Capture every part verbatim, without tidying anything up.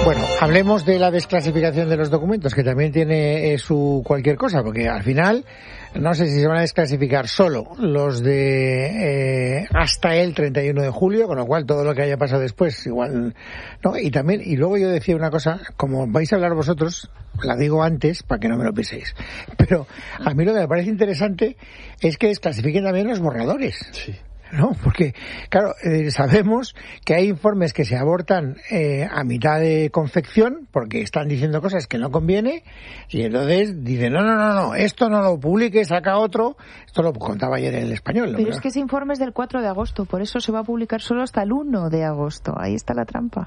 Bueno, hablemos de la desclasificación de los documentos, que también tiene eh, su cualquier cosa, porque al final no sé si se van a desclasificar solo los de eh, hasta el treinta y uno de julio, con lo cual todo lo que haya pasado después igual, ¿no? Y también, y luego yo decía una cosa, como vais a hablar vosotros, la digo antes para que no me lo piséis, pero a mí lo que me parece interesante es que desclasifiquen también los borradores. Sí. ¿No? Porque, claro, eh, sabemos que hay informes que se abortan eh, a mitad de confección porque están diciendo cosas que no conviene y entonces dicen, no, no, no, no, esto no lo publique, saca otro. Esto lo contaba ayer en El Español, ¿no? Pero es que ese informe es del cuatro de agosto, por eso se va a publicar solo hasta el uno de agosto. Ahí está la trampa.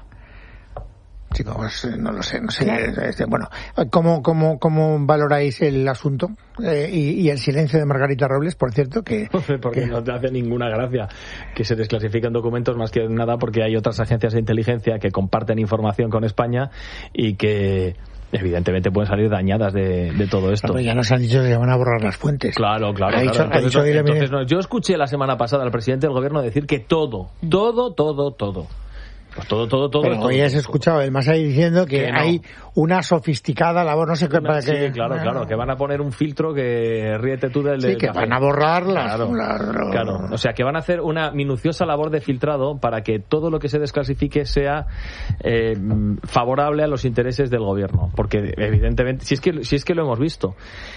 Chicos, no lo sé, no sé. Claro. Bueno, ¿cómo, cómo, cómo valoráis el asunto? Eh, y, y el silencio de Margarita Robles, por cierto, que... Porque que... no te hace ninguna gracia que se desclasifiquen documentos, más que nada porque hay otras agencias de inteligencia que comparten información con España y que... evidentemente pueden salir dañadas de, de todo esto. Pero ya nos han dicho que se van a borrar las fuentes. Claro, claro. Ha claro. dicho, Entonces, ha dicho no, entonces no. Yo escuché la semana pasada al presidente del gobierno decir que todo, todo, todo, todo. Pues todo, todo, todo. Pero todo, hoy has todo, escuchado el más ahí diciendo que, que no. hay una sofisticada labor, no sé qué para sí, que... claro, claro, que van a poner un filtro que ríete tú del... Sí, del que café. van a borrar las... Claro, las... claro, o sea, que van a hacer una minuciosa labor de filtrado para que todo lo que se desclasifique sea eh, favorable a los intereses del gobierno, porque evidentemente, si es que, si es que lo hemos visto,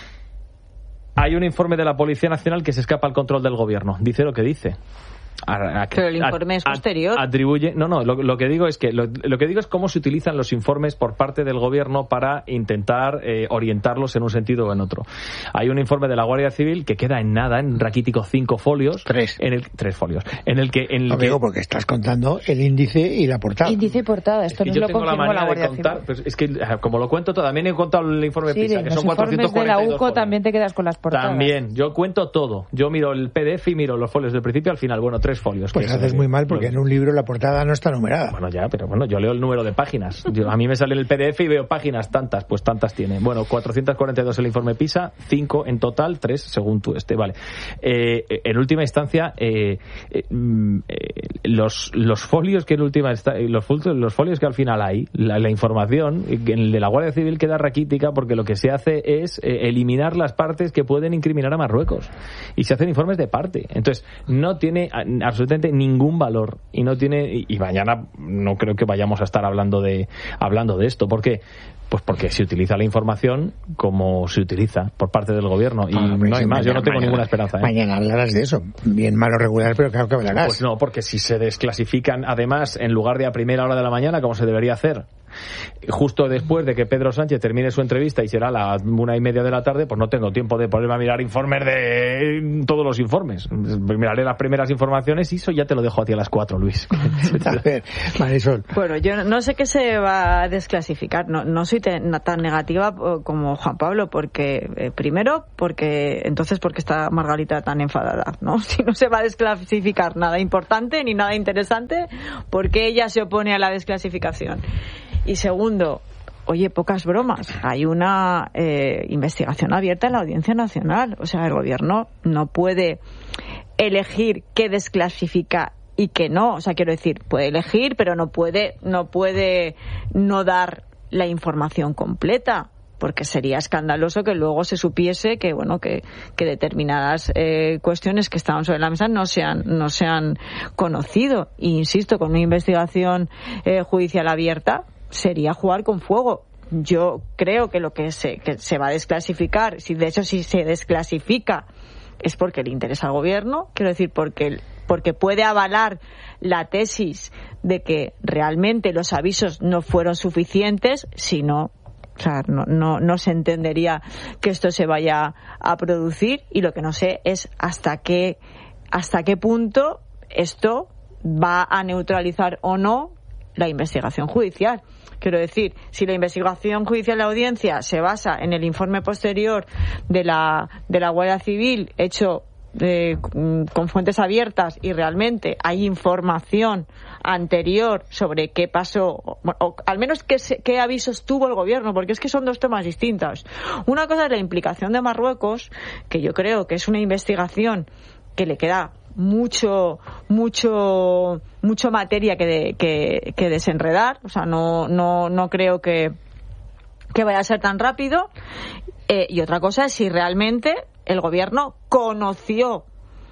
hay un informe de la Policía Nacional que se escapa al control del gobierno, dice lo que dice. A, a, pero el informe a, es posterior. Atribuye, no, no, lo, lo que digo es que lo, lo que digo es cómo se utilizan los informes por parte del gobierno para intentar eh, orientarlos en un sentido o en otro. Hay un informe de la Guardia Civil que queda en nada, en raquítico cinco folios, tres, en el tres folios, en el que, en el Amigo, que, porque estás contando el índice y la portada. Índice y portada, esto no lo confirmó la, la Guardia de contar, Civil. Pues es que como lo cuento todo, también he contado el informe sí, PISA, que son cuatrocientos cuarenta y dos de la U C O folios. También te quedas con las portadas. También, yo cuento todo. Yo miro el P D F y miro los folios del principio al final. Bueno, tres folios. Pues haces muy mal porque en un libro la portada no está numerada. Bueno, ya, pero bueno, yo leo el número de páginas. Yo, a mí me sale en el P D F y veo páginas tantas, pues tantas tiene. Bueno, cuatrocientos cuarenta y dos el informe PISA, cinco en total, tres según tú este, vale. Eh, en última instancia, eh, eh, los los folios que en última los, los folios que al final hay, la, la información, el de la Guardia Civil queda raquítica porque lo que se hace es eh, eliminar las partes que pueden incriminar a Marruecos. Y se hacen informes de parte. Entonces, no tiene absolutamente ningún valor. Y no tiene y mañana no creo que vayamos a estar hablando de hablando de esto. ¿Por qué? Pues porque se utiliza la información como se utiliza por parte del gobierno y ah, no hay más. Mañana, yo no tengo mañana, ninguna esperanza. ¿eh? Mañana hablarás de eso. Bien, malo, regular, pero claro que hablarás. Pues no, porque si se desclasifican además en lugar de a primera hora de la mañana como se debería hacer, justo después de que Pedro Sánchez termine su entrevista y será a la una y media de la tarde, pues no tengo tiempo de ponerme a mirar informes de todos los informes. Miraré las primeras informaciones y eso ya te lo dejo a ti a las cuatro, Luis. A ver, Marisol. Bueno, yo no sé qué se va a desclasificar. No, no soy tan negativa como Juan Pablo, porque eh, primero, porque entonces porque está Margarita tan enfadada, ¿no? Si no se va a desclasificar nada importante ni nada interesante, ¿por qué ella se opone a la desclasificación? Y segundo, oye, pocas bromas. Hay una eh, investigación abierta en la Audiencia Nacional. O sea, el gobierno no puede elegir qué desclasifica y qué no. O sea, quiero decir, puede elegir, pero no puede, no puede no dar la información completa, porque sería escandaloso que luego se supiese que bueno que, que determinadas eh, cuestiones que estaban sobre la mesa no se han no se han conocido. E insisto, con una investigación eh, judicial abierta sería jugar con fuego. Yo creo que lo que se que se va a desclasificar, si de hecho si se desclasifica, es porque le interesa al gobierno, quiero decir, porque porque puede avalar la tesis de que realmente los avisos no fueron suficientes, sino o sea, no, no, no se entendería que esto se vaya a producir, y lo que no sé es hasta qué hasta qué punto esto va a neutralizar o no la investigación judicial. Quiero decir, si la investigación judicial de la audiencia se basa en el informe posterior de la de la Guardia Civil hecho eh, con fuentes abiertas y realmente hay información anterior sobre qué pasó, o, o al menos qué, qué avisos tuvo el gobierno, porque es que son dos temas distintos. Una cosa es la implicación de Marruecos, que yo creo que es una investigación que le queda mucho, mucho, mucho materia que, de, que, que desenredar. O sea, no, no, no creo que, que vaya a ser tan rápido. Eh, y otra cosa es si realmente el gobierno conoció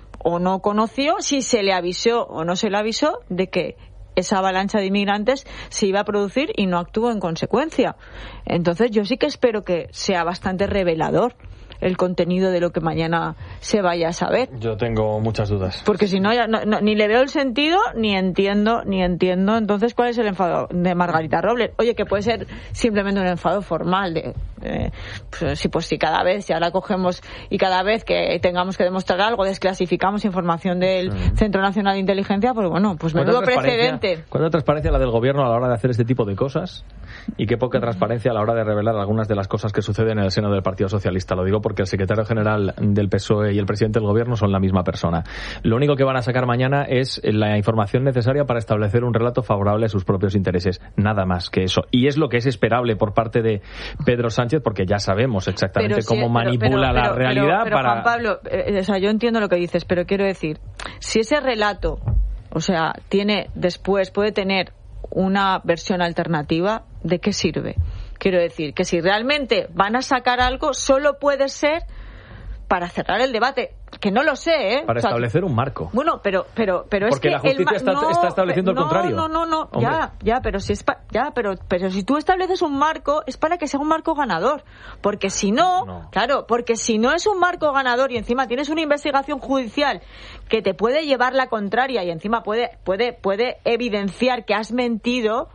o no conoció, si se le avisó o no se le avisó de que esa avalancha de inmigrantes se iba a producir y no actuó en consecuencia. Entonces yo sí que espero que sea bastante revelador el contenido de lo que mañana se vaya a saber. Yo tengo muchas dudas. Porque si no, ya no, no, ni le veo el sentido, ni entiendo, ni entiendo entonces cuál es el enfado de Margarita Robles. Oye, que puede ser simplemente un enfado formal de, eh, pues, si, pues si cada vez, si ahora cogemos y cada vez que tengamos que demostrar algo, desclasificamos información del sí. Centro Nacional de Inteligencia, pues bueno, pues menudo precedente. ¿Cuánta transparencia la del gobierno a la hora de hacer este tipo de cosas? Y qué poca transparencia a la hora de revelar algunas de las cosas que suceden en el seno del Partido Socialista. Lo digo porque el secretario general del P S O E y el presidente del gobierno son la misma persona. Lo único que van a sacar mañana es la información necesaria para establecer un relato favorable a sus propios intereses. Nada más que eso. Y es lo que es esperable por parte de Pedro Sánchez, porque ya sabemos exactamente pero cómo sí, manipula pero, pero, la realidad pero, pero, para... Juan Pablo, eh, o sea, yo entiendo lo que dices, pero quiero decir, si ese relato, o sea, tiene después, puede tener una versión alternativa, ¿de qué sirve? Quiero decir que si realmente van a sacar algo, solo puede ser para cerrar el debate, que no lo sé, ¿eh? Para o sea, establecer un marco. Bueno, pero pero pero porque es que la justicia el está, no, está estableciendo no, el contrario. No, no, no, no, ya, ya, pero si es pa, ya, pero pero si tú estableces un marco es para que sea un marco ganador, porque si no, no, claro, porque si no es un marco ganador y encima tienes una investigación judicial que te puede llevar la contraria y encima puede puede puede evidenciar que has mentido.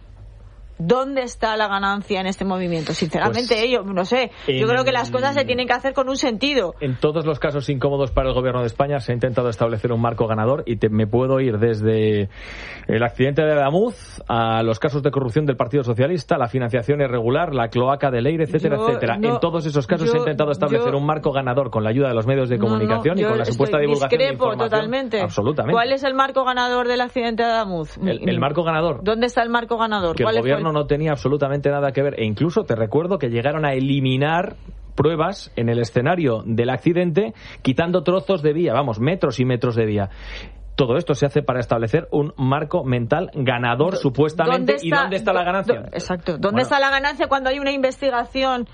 ¿Dónde está la ganancia en este movimiento? Sinceramente, pues, yo no sé. En, yo creo que las cosas se tienen que hacer con un sentido. En todos los casos incómodos para el gobierno de España se ha intentado establecer un marco ganador y te, me puedo ir desde el accidente de Adamuz a los casos de corrupción del Partido Socialista, la financiación irregular, la cloaca de Leire, etcétera, yo, etcétera. No, en todos esos casos yo, se ha intentado establecer yo, un marco ganador con la ayuda de los medios de comunicación no, no, y con la supuesta divulgación de información. Totalmente. Absolutamente. ¿Cuál es el marco ganador del accidente de Adamuz? El, el marco ganador. ¿Dónde está el marco ganador? Que ¿Cuál el gobierno fue? no tenía absolutamente nada que ver e incluso te recuerdo que llegaron a eliminar pruebas en el escenario del accidente quitando trozos de vía, vamos, metros y metros de vía. Todo esto se hace para establecer un marco mental ganador, supuestamente. ¿Dónde está, ¿Y dónde está la ganancia? Do, exacto. ¿Dónde bueno. está la ganancia cuando hay una investigación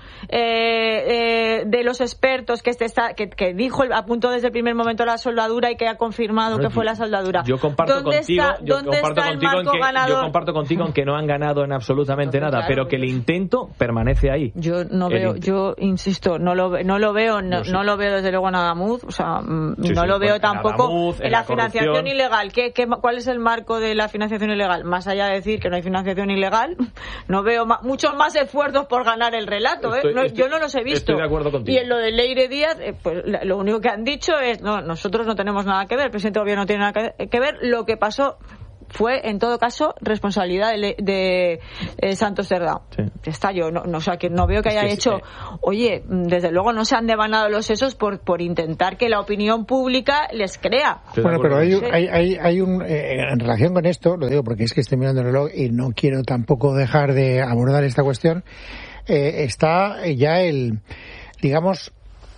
eh, eh, de los expertos que, este está, que, que dijo, apuntó desde el primer momento la soldadura y que ha confirmado bueno, que fue la soldadura? Yo comparto ¿Dónde contigo, está, yo ¿dónde comparto está contigo el marco en que, ganador? Yo comparto contigo en que no han ganado en absolutamente Entonces, nada, claro, pero que el intento permanece ahí. Yo no veo, yo insisto, no lo, no lo veo, no, sí. no lo veo desde luego en Adamuz, o sea, sí, no sí, lo veo bueno, tampoco en, Adamuz, en, en la, la financiación ilegal. ¿Qué, qué, ¿Cuál es el marco de la financiación ilegal? Más allá de decir que no hay financiación ilegal, no veo ma- muchos más esfuerzos por ganar el relato. ¿eh? Estoy, no, estoy, yo no los he visto. Estoy de acuerdo contigo. Y en lo de Leire Díaz, eh, pues lo único que han dicho es, no, nosotros no tenemos nada que ver, el presidente del gobierno no tiene nada que, que ver, lo que pasó fue, en todo caso, responsabilidad de, de eh, Santos Cerdá. Sí. Está yo, no, no, o sea, que no veo que haya es que hecho... Sí. Oye, desde luego no se han devanado los sesos por, por intentar que la opinión pública les crea. Bueno, pero hay, sí. hay, hay, hay un... Eh, en relación con esto, lo digo porque es que estoy mirando el reloj y no quiero tampoco dejar de abordar esta cuestión, eh, está ya el, digamos...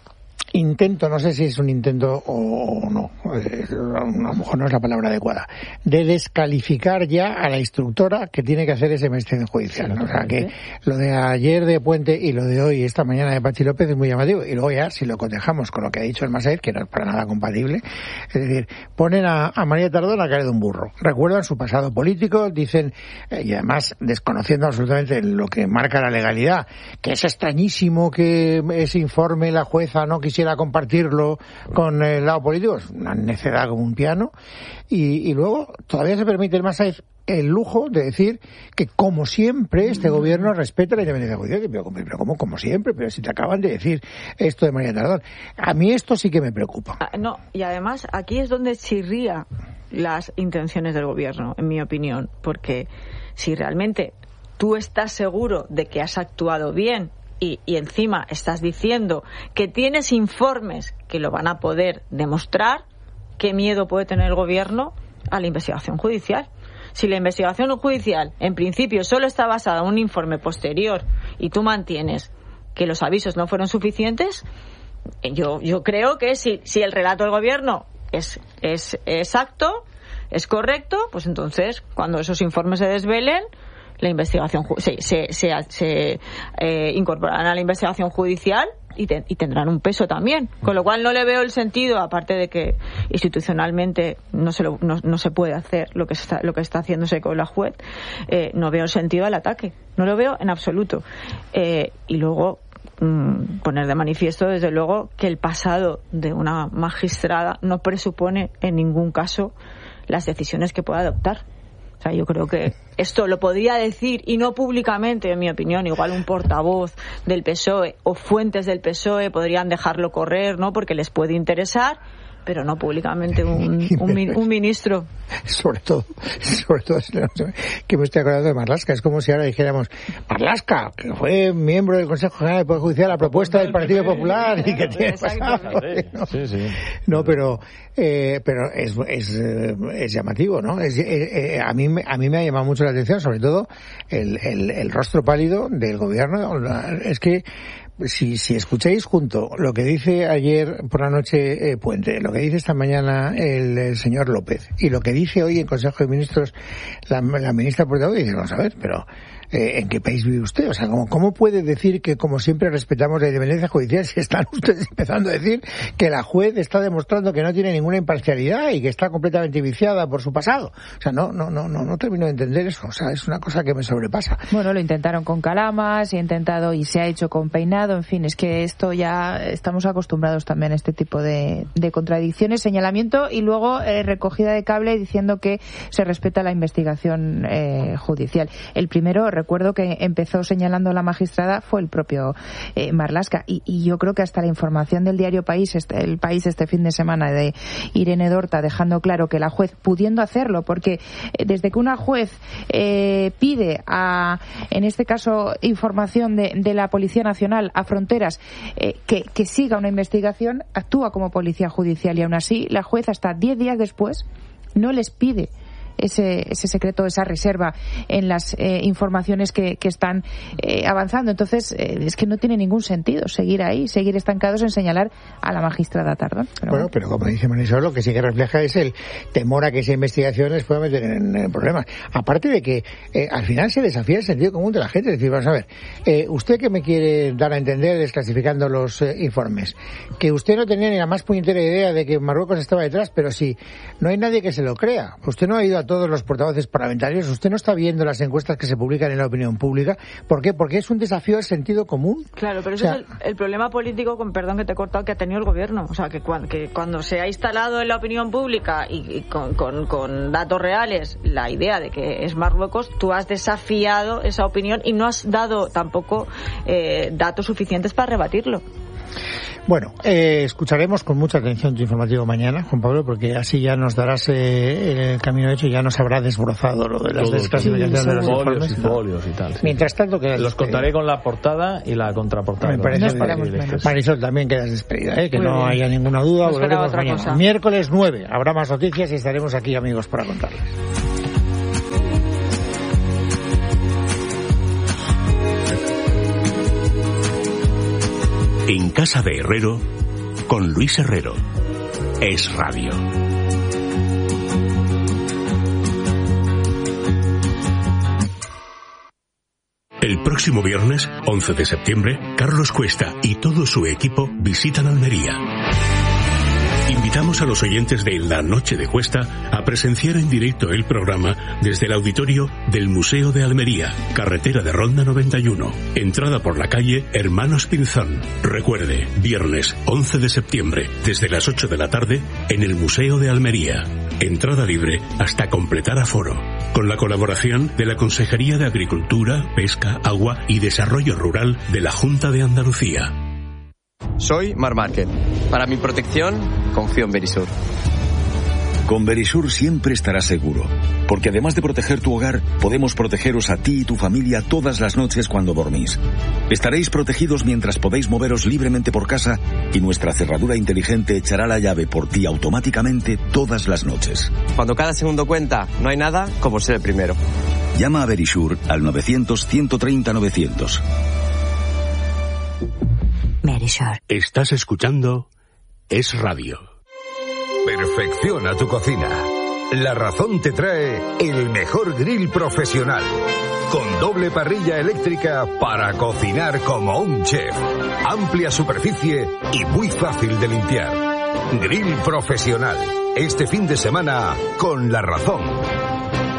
intento, no sé si es un intento o no, a lo mejor no es la palabra adecuada, de descalificar ya a la instructora que tiene que hacer esa investigación judicial. O sea que lo de ayer de Puente y lo de hoy, esta mañana de Pachi López es muy llamativo. Y luego ya, si lo cotejamos con lo que ha dicho el Masaer, que no es para nada compatible, es decir, ponen a, a María Tardón a caer de un burro. Recuerdan su pasado político, dicen, eh, y además desconociendo absolutamente lo que marca la legalidad, que es extrañísimo que ese informe la jueza no quisiera compartirlo con el lado político, es una necedad como un piano, y, y luego todavía se permite el Masaez el lujo de decir que como siempre este gobierno respeta la independencia judicial. Pero, pero ¿cómo? Como siempre, pero si te acaban de decir esto de María Tardón. A mí esto sí que me preocupa. Ah, no, y además aquí es donde chirría las intenciones del gobierno, en mi opinión, porque si realmente tú estás seguro de que has actuado bien Y, y encima estás diciendo que tienes informes que lo van a poder demostrar, ¿qué miedo puede tener el gobierno a la investigación judicial? Si la investigación judicial, en principio, solo está basada en un informe posterior y tú mantienes que los avisos no fueron suficientes, yo, yo creo que si, si el relato del gobierno es, es exacto, es correcto, pues entonces, cuando esos informes se desvelen, la investigación se, se, se, se eh, incorporarán a la investigación judicial y, te, y tendrán un peso también. Con lo cual no le veo el sentido, aparte de que institucionalmente no se, lo, no, no se puede hacer lo que está, lo que está haciéndose con la juez, eh, no veo el sentido al ataque. No lo veo en absoluto. Eh, y luego mmm, poner de manifiesto, desde luego, que el pasado de una magistrada no presupone en ningún caso las decisiones que pueda adoptar. O sea, yo creo que esto lo podría decir, y no públicamente, en mi opinión, igual un portavoz del P S O E o fuentes del P S O E podrían dejarlo correr, ¿no? Porque les puede interesar, pero no públicamente un, un, un ministro. Sobre todo, sobre todo, que me estoy acordando de Marlaska. Es como si ahora dijéramos, Marlaska, que fue miembro del Consejo General del Poder Judicial a propuesta del Partido Popular y que tiene pasado. No, sí, sí. No, pero eh, pero es, es, es llamativo, ¿no? Es, eh, a mí a mí me ha llamado mucho la atención, sobre todo el, el, el rostro pálido del gobierno. Es que Si, si escucháis junto lo que dice ayer por la noche eh, Puente, lo que dice esta mañana el, el señor López y lo que dice hoy en Consejo de Ministros la, la ministra portavoz, dice, vamos a ver, pero eh, ¿en qué país vive usted? O sea, ¿cómo, ¿cómo puede decir que, como siempre, respetamos la independencia judicial si están ustedes empezando a decir que la juez está demostrando que no tiene ninguna imparcialidad y que está completamente viciada por su pasado? O sea, no, no, no, no, no termino de entender eso. O sea, es una cosa que me sobrepasa. Bueno, lo intentaron con Calamas y ha intentado y se ha hecho con Peinado. En fin, es que esto ya estamos acostumbrados también a este tipo de, de contradicciones, señalamiento y luego eh, recogida de cable diciendo que se respeta la investigación eh, judicial. El primero, recuerdo que empezó señalando a la magistrada fue el propio eh, Marlaska y, y yo creo que hasta la información del diario País, este, el País este fin de semana de Irene Dorta dejando claro que la juez pudiendo hacerlo, porque eh, desde que una juez eh, pide a, en este caso, información de, de la Policía Nacional a Fronteras eh, que, que siga una investigación, actúa como policía judicial y aún así la juez hasta diez días después no les pide ese, ese secreto, esa reserva en las eh, informaciones que, que están eh, avanzando. Entonces, eh, es que no tiene ningún sentido seguir ahí, seguir estancados en señalar a la magistrada Tardón. Pero bueno, bueno, pero como dice Marisol, lo que sí que refleja es el temor a que esa investigación les pueda meter en, en problemas. Aparte de que eh, al final se desafía el sentido común de la gente. Es decir, vamos a ver, eh, usted que me quiere dar a entender desclasificando los eh, informes, que usted no tenía ni la más puñetera idea de que Marruecos estaba detrás, pero sí, no hay nadie que se lo crea. Usted no ha ido a todos los portavoces parlamentarios, usted no está viendo las encuestas que se publican en la opinión pública. ¿Por qué? Porque es un desafío al sentido común. Claro, pero ese o sea, es el, el problema político, con perdón que te he cortado, que ha tenido el gobierno. O sea, que cuando, que cuando se ha instalado en la opinión pública y, y con, con, con datos reales la idea de que es Marruecos, tú has desafiado esa opinión y no has dado tampoco eh, datos suficientes para rebatirlo. Bueno, eh, escucharemos con mucha atención tu informativo mañana, Juan Pablo, porque así ya nos darás eh, el camino hecho y ya nos habrá desbrozado lo de las desclasificaciones de los informes. Y folios y tal. Sí. Mientras tanto, quedas los despedida. Contaré con la portada y la contraportada. Me parece no Marisol, también quedas despedida, ¿eh? Que Muy no bien. haya ninguna duda. Nos volveremos mañana. Cosa. Miércoles nueve, habrá más noticias y estaremos aquí, amigos, para contarles. En casa de Herrero, con Luis Herrero. Es Radio. El próximo viernes, once de septiembre, Carlos Cuesta y todo su equipo visitan Almería. Invitamos a los oyentes de La Noche de Cuesta a presenciar en directo el programa desde el auditorio del Museo de Almería, carretera de Ronda noventa y uno, entrada por la calle Hermanos Pinzón. Recuerde, viernes once de septiembre, desde las ocho de la tarde, en el Museo de Almería. Entrada libre hasta completar aforo. Con la colaboración de la Consejería de Agricultura, Pesca, Agua y Desarrollo Rural de la Junta de Andalucía. Soy Mar Márquez. Para mi protección, confío en Verisur. Con Verisur siempre estarás seguro, porque además de proteger tu hogar, podemos protegeros a ti y tu familia todas las noches cuando dormís. Estaréis protegidos mientras podéis moveros libremente por casa y nuestra cerradura inteligente echará la llave por ti automáticamente todas las noches. Cuando cada segundo cuenta, no hay nada como ser el primero. Llama a Verisur al novecientos, ciento treinta, novecientos. Estás escuchando Es Radio. Perfecciona tu cocina. La Razón te trae el mejor grill profesional, con doble parrilla eléctrica para cocinar como un chef. Amplia superficie y muy fácil de limpiar. Grill profesional. Este fin de semana con La Razón.